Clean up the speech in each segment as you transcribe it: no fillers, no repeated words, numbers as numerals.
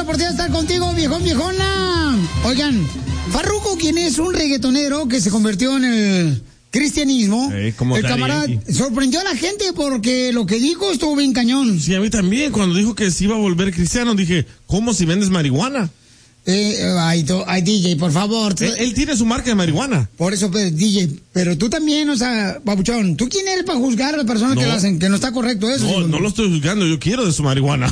oportunidad de estar contigo, viejón, viejona. Oigan, Farruko, quien es un reggaetonero que se convirtió en el cristianismo, el camarada sorprendió a la gente porque lo que dijo estuvo bien cañón. Sí, a mí también, cuando dijo que se iba a volver cristiano, dije, ¿cómo si vendes marihuana? Ay, DJ, por favor. Él tiene su marca de marihuana. Por eso, pues, DJ, pero tú también, o sea, papuchón, ¿tú quién eres para juzgar a las personas que lo hacen? Que no está correcto eso. No lo estoy juzgando, yo quiero de su marihuana.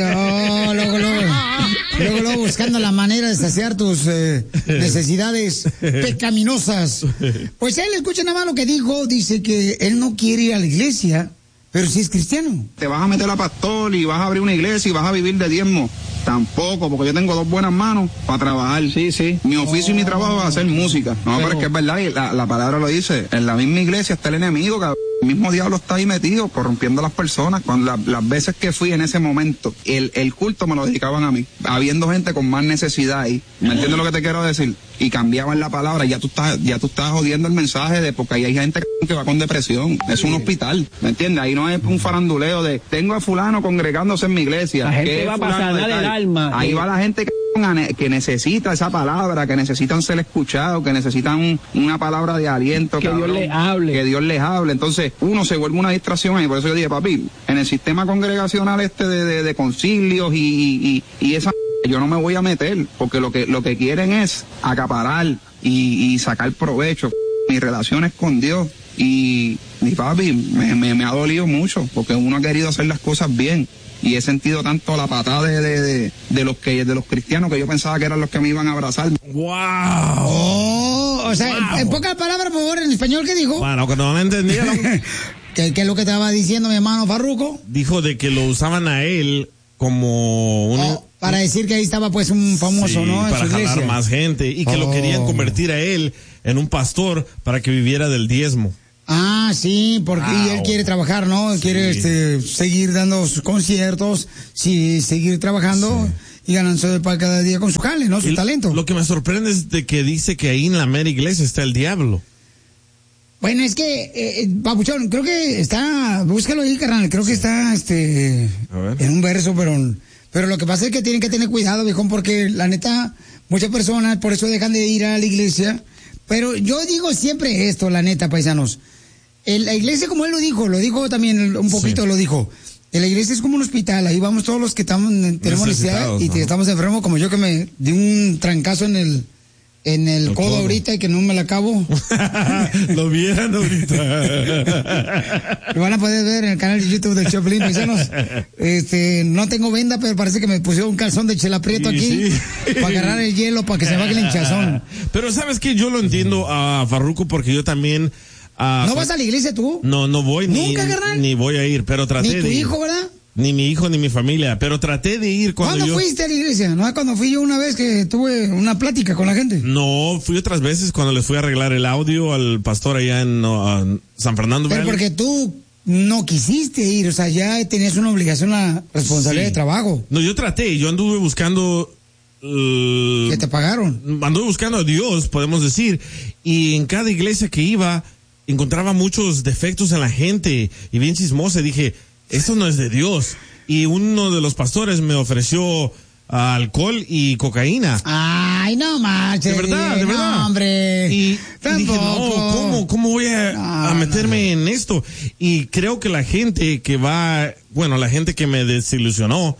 Luego buscando la manera de saciar tus necesidades pecaminosas. Pues él, escucha nada más lo que dijo, dice que él no quiere ir a la iglesia, pero sí es cristiano. Te vas a meter a pastor y vas a abrir una iglesia y vas a vivir de diezmo. Tampoco, porque yo tengo dos buenas manos para trabajar. Sí. Mi oficio y mi trabajo es hacer música. No, pero es que es verdad, y la palabra lo dice. En la misma iglesia está el enemigo, cabrón. El mismo diablo está ahí metido, corrompiendo a las personas. Cuando las veces que fui en ese momento, el culto me lo dedicaban a mí. Habiendo gente con más necesidad ahí. ¿Me entiendes lo que te quiero decir? Y cambiaban la palabra. Ya tú estás jodiendo el mensaje de, porque ahí hay gente que va con depresión. Es un hospital. ¿Me entiendes? Ahí no es un faranduleo de, tengo a fulano congregándose en mi iglesia. La gente va para sanar el alma. Ahí va la gente que necesita esa palabra, que necesitan ser escuchados, que necesitan una palabra de aliento. Que Dios les hable. Que Dios les hable. Entonces, uno se vuelve una distracción ahí. Por eso yo dije, papi, en el sistema congregacional de concilios y esa, yo no me voy a meter, porque lo que quieren es acaparar y sacar provecho. Mis relaciones con Dios. Y papi, me ha dolido mucho, porque uno ha querido hacer las cosas bien. Y he sentido tanto la patada de los cristianos que yo pensaba que eran los que me iban a abrazar. ¡Wow! O sea, en pocas palabras, por favor, en español, ¿qué dijo? Bueno, que no me entendieron. ¿Qué es lo que estaba diciendo mi hermano Farruko? Dijo de que lo usaban a él como para decir que ahí estaba pues un famoso, ¿no? En para jalar más gente y que lo querían convertir a él en un pastor para que viviera del diezmo. Ah, sí, porque y él quiere trabajar, ¿no? Sí. Quiere seguir dando sus conciertos, seguir trabajando y ganándose para cada día con su jale, ¿no? Su talento. Lo que me sorprende es de que dice que ahí en la mera iglesia está el diablo. Bueno, es que, Papuchón, creo que está, búscalo ahí, carnal, creo que está, en un verso, pero lo que pasa es que tienen que tener cuidado, viejón, porque la neta, muchas personas por eso dejan de ir a la iglesia, pero yo digo siempre esto, la neta, paisanos. La iglesia, como él lo dijo también un poquito, lo dijo. La iglesia es como un hospital, ahí vamos todos los que tenemos necesidad y estamos enfermos, como yo que me di un trancazo en el codo ahorita y que no me la acabo. Lo vieran ahorita. Lo van a poder ver en el canal de YouTube del Choplin, paisanos. No tengo venda, pero parece que me pusieron un calzón de Chela Prieto aquí para agarrar el hielo, para que se baje el hinchazón. Pero ¿sabes qué? Yo lo entiendo a Farruko porque yo también... ¿No vas a la iglesia tú? No voy. ¿Nunca, carnal? Ni voy a ir, pero traté de ir. ¿Ni tu hijo, verdad? Ni mi hijo, ni mi familia, pero traté de ir cuando ¿Cuándo fuiste a la iglesia? ¿No? Cuando fui yo una vez que tuve una plática con la gente. No, fui otras veces cuando les fui a arreglar el audio al pastor allá en San Fernando. Pero porque tú no quisiste ir, o sea, ya tenías una obligación, una responsabilidad de trabajo. No, yo traté, yo anduve buscando... ¿Que te pagaron? Anduve buscando a Dios, podemos decir, y en cada iglesia que iba, encontraba muchos defectos en la gente, y bien chismosa, dije... Esto no es de Dios. Y uno de los pastores me ofreció alcohol y cocaína. Ay, no manches. De verdad. No, hombre. Y dije, no, ¿cómo voy a meterme en esto? Y creo que la gente que la gente que me desilusionó,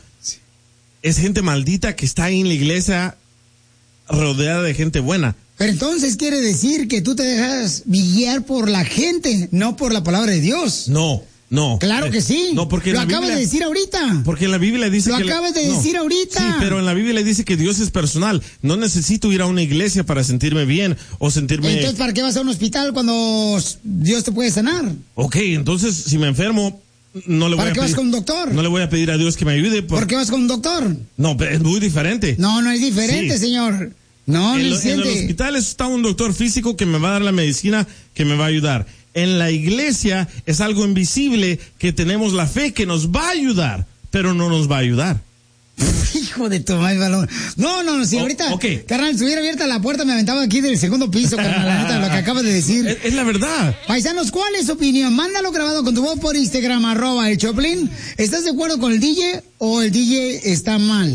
es gente maldita que está ahí en la iglesia rodeada de gente buena. Pero entonces quiere decir que tú te dejas guiar por la gente, no por la palabra de Dios. No. Claro que sí. No, porque lo acabas de decir ahorita. Porque en la Biblia dice que... Lo acabas de decir ahorita. Sí, pero en la Biblia dice que Dios es personal. No necesito ir a una iglesia para sentirme bien o sentirme... Entonces, ¿para qué vas a un hospital cuando Dios te puede sanar? Ok, entonces, si me enfermo, no le voy a pedir... ¿Para qué vas con un doctor? No le voy a pedir a Dios que me ayude. ¿Por qué vas con un doctor? No, pero es muy diferente. No es diferente, señor. No, en el hospital está un doctor físico que me va a dar la medicina que me va a ayudar. En la iglesia es algo invisible que tenemos la fe que nos va a ayudar, pero no nos va a ayudar. Hijo de tu madre, balón. No, si ahorita, carnal, si estuviera abierta la puerta me aventaba aquí del segundo piso, carnal, la neta, lo que acabas de decir. Es la verdad. Paisanos, ¿cuál es su opinión? Mándalo grabado con tu voz por Instagram, @el Choplin. ¿Estás de acuerdo con el DJ o el DJ está mal?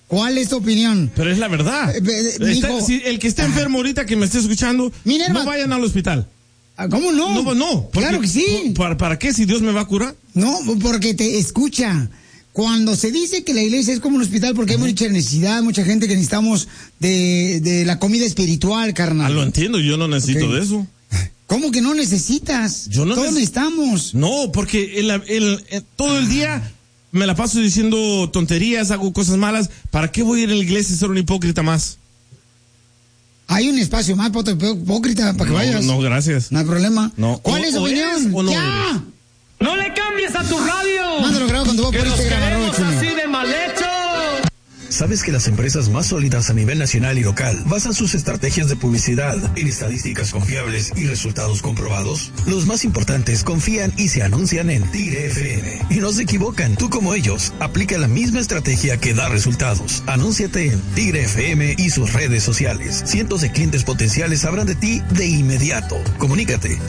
¿Cuál es tu opinión? Pero es la verdad. Si el que está enfermo ahorita que me esté escuchando, no vayan al hospital. ¿Cómo no? No. Claro que sí. ¿Para qué? Si Dios me va a curar. No, porque te escucha. Cuando se dice que la iglesia es como un hospital, porque hay mucha necesidad, mucha gente que necesitamos de la comida espiritual, carnal. Lo entiendo, yo no necesito de eso. ¿Cómo que no necesitas? Todos necesitamos. No, porque todo el día me la paso diciendo tonterías, hago cosas malas. ¿Para qué voy a ir a la iglesia y ser un hipócrita más? Hay un espacio más para otro hipócrita para que vayas. No, gracias. No hay problema. No. ¿Cuál es tu opinión? ¿O no ¡Ya! eres? ¡No le cambies a tu radio! Mándalo grabado con tu voz por Instagram, así de mal hecho. ¿Sabes que las empresas más sólidas a nivel nacional y local basan sus estrategias de publicidad en estadísticas confiables y resultados comprobados? Los más importantes confían y se anuncian en Tigre FM. Y no se equivocan, tú como ellos, aplica la misma estrategia que da resultados. Anúnciate en Tigre FM y sus redes sociales. Cientos de clientes potenciales sabrán de ti de inmediato. Comunícate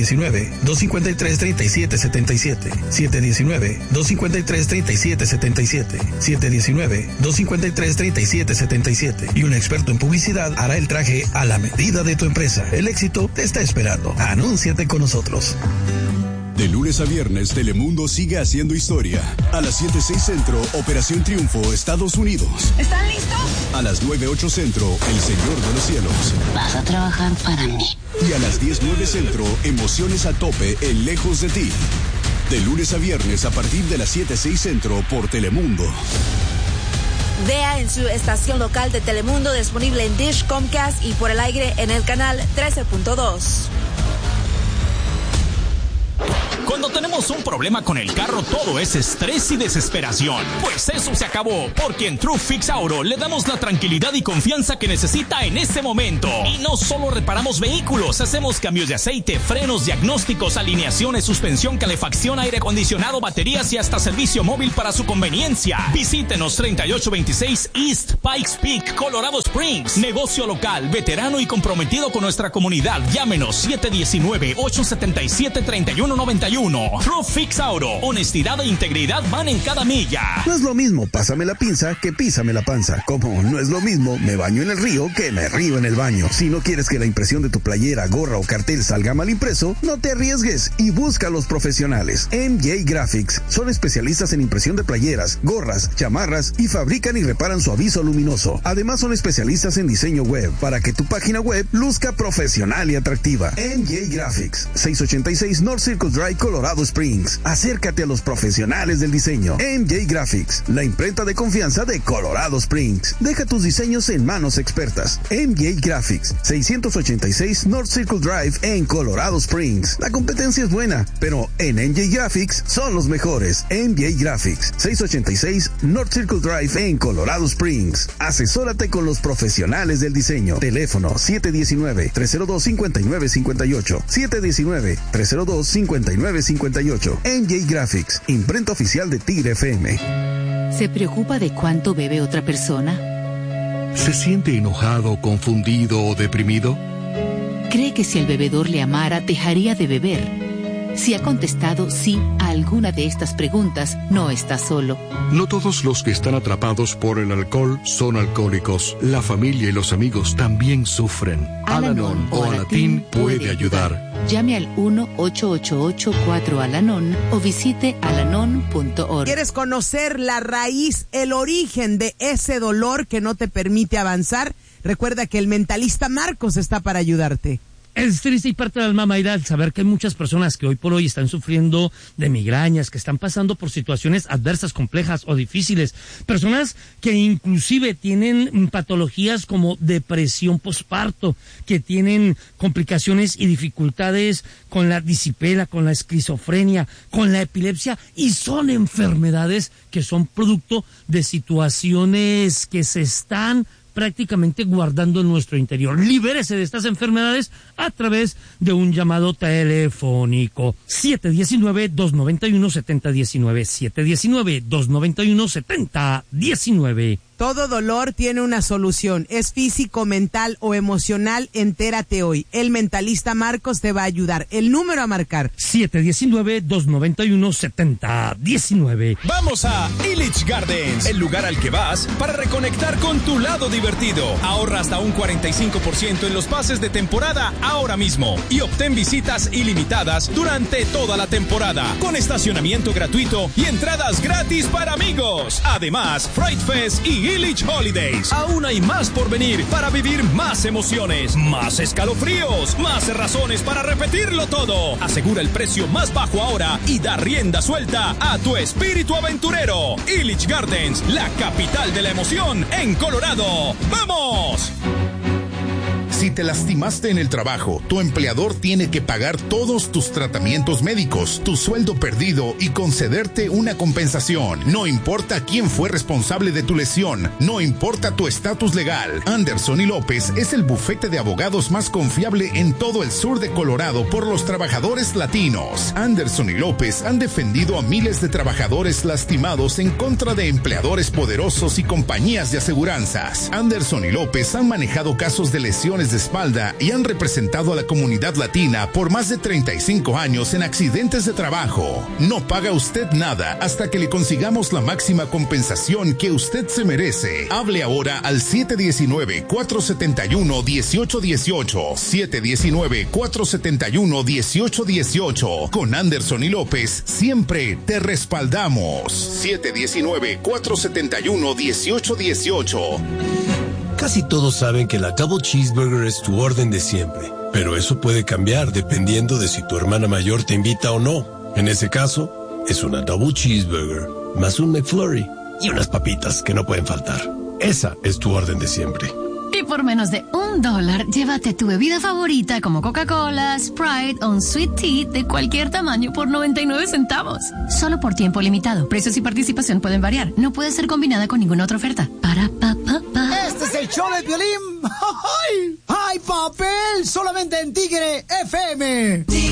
719-253-3777. 719-253-3777. 719-253-3777 y un experto en publicidad hará el traje a la medida de tu empresa. El éxito te está esperando. Anúnciate con nosotros. De lunes a viernes, Telemundo sigue haciendo historia. A las 7:06 Centro, Operación Triunfo, Estados Unidos. ¿Están listos? A las 9:08 Centro, El Señor de los Cielos. Vas a trabajar para mí. Y a las 10:09 Centro, Emociones a tope en Lejos de ti. De lunes a viernes a partir de las 7:06 Centro por Telemundo. Vea en su estación local de Telemundo disponible en Dish, Comcast y por el aire en el canal 13.2. Cuando tenemos un problema con el carro, todo es estrés y desesperación. Pues eso se acabó, porque en True Fix Auto le damos la tranquilidad y confianza que necesita en este momento. Y no solo reparamos vehículos, hacemos cambios de aceite, frenos, diagnósticos, alineaciones, suspensión, calefacción, aire acondicionado, baterías y hasta servicio móvil para su conveniencia. Visítenos 3826 East Pikes Peak, Colorado Springs. Negocio local, veterano y comprometido con nuestra comunidad. Llámenos 719-877-3191. True Fix Auto. Honestidad e integridad van en cada milla. No es lo mismo pásame la pinza que písame la panza. Como no es lo mismo me baño en el río que me río en el baño. Si no quieres que la impresión de tu playera, gorra o cartel salga mal impreso, no te arriesgues y busca a los profesionales. MJ Graphics son especialistas en impresión de playeras, gorras, chamarras y fabrican y reparan su aviso luminoso. Además son especialistas en diseño web para que tu página web luzca profesional y atractiva. MJ Graphics, 686 North Circle Drive, Colorado Springs. Acércate a los profesionales del diseño. MJ Graphics, la imprenta de confianza de Colorado Springs. Deja tus diseños en manos expertas. MJ Graphics, 686 North Circle Drive en Colorado Springs. La competencia es buena, pero en MJ Graphics son los mejores. MJ Graphics, 686 North Circle Drive en Colorado Springs. Asesórate con los profesionales del diseño. Teléfono 719-302-5958. 719-302-5958. MJ Graphics, imprenta oficial de Tigre FM. ¿Se preocupa de cuánto bebe otra persona? ¿Se siente enojado, confundido o deprimido? ¿Cree que si el bebedor le amara, dejaría de beber? Si ha contestado sí a alguna de estas preguntas, no está solo. No todos los que están atrapados por el alcohol son alcohólicos. La familia y los amigos también sufren. Al-Anon o Alatín puede ayudar. Llame al 1-888-4-ALANON o visite alanon.org. ¿Quieres conocer la raíz, el origen de ese dolor que no te permite avanzar? Recuerda que el mentalista Marcos está para ayudarte. Es triste y parte del alma, Mayra, al saber que hay muchas personas que hoy por hoy están sufriendo de migrañas, que están pasando por situaciones adversas, complejas o difíciles. Personas que inclusive tienen patologías como depresión posparto, que tienen complicaciones y dificultades con la disipela, con la esquizofrenia, con la epilepsia, y son enfermedades que son producto de situaciones que se están prácticamente guardando en nuestro interior. Libérese de estas enfermedades a través de un llamado telefónico. 719-291-7019. 719-291-7019. Todo dolor tiene una solución. Es físico, mental o emocional. Entérate hoy. El mentalista Marcos te va a ayudar. El número a marcar: 719-291-7019. Vamos a Illich Gardens, el lugar al que vas para reconectar con tu lado divertido. Ahorra hasta un 45% en los pases de temporada ahora mismo y obtén visitas ilimitadas durante toda la temporada, con estacionamiento gratuito y entradas gratis para amigos. Además, Fright Fest y Illich Holidays. Aún hay más por venir para vivir más emociones, más escalofríos, más razones para repetirlo todo. Asegura el precio más bajo ahora y da rienda suelta a tu espíritu aventurero. Illich Gardens, la capital de la emoción en Colorado. ¡Vamos! Si te lastimaste en el trabajo, tu empleador tiene que pagar todos tus tratamientos médicos, tu sueldo perdido y concederte una compensación. No importa quién fue responsable de tu lesión, no importa tu estatus legal. Anderson y López es el bufete de abogados más confiable en todo el sur de Colorado por los trabajadores latinos. Anderson y López han defendido a miles de trabajadores lastimados en contra de empleadores poderosos y compañías de aseguranzas. Anderson y López han manejado casos de lesiones de espalda y han representado a la comunidad latina por más de 35 años en accidentes de trabajo. No paga usted nada hasta que le consigamos la máxima compensación que usted se merece. Hable ahora al 719-471-1818. 719-471-1818. Con Anderson y López siempre te respaldamos. 719-471-1818. Casi todos saben que la Double Cheeseburger es tu orden de siempre, pero eso puede cambiar dependiendo de si tu hermana mayor te invita o no. En ese caso, es una Double Cheeseburger, más un McFlurry y unas papitas que no pueden faltar. Esa es tu orden de siempre. Y por menos de $1, llévate tu bebida favorita como Coca-Cola, Sprite o un Sweet Tea de cualquier tamaño por 99 centavos. Solo por tiempo limitado. Precios y participación pueden variar. No puede ser combinada con ninguna otra oferta. Este es el show de Piolín. ¡Ay, papel! Solamente en Tigre FM.